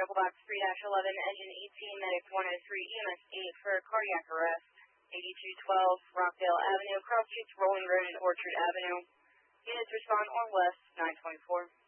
Medical Box 3-11, Engine 18, Medic 103, EMS 8 for cardiac arrest. 8212 Rockdale Avenue, cross streets Rolling Road and Orchard Avenue. Units respond on West 924.